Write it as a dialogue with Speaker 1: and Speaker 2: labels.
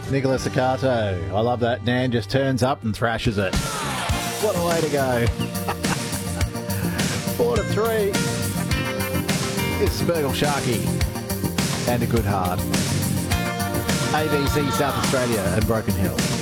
Speaker 1: Nicholas Accato. I love that. Nan just turns up and thrashes it. What a way to go. 4-3. It's Spergel Sharky and a good heart. ABC South Australia and Broken Hill.